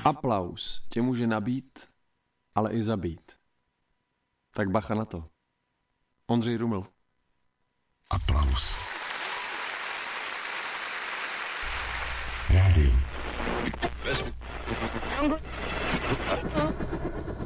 Aplaus tě může nabít, ale i zabít. Tak bacha na to. Ondřej Ruml. Aplaus.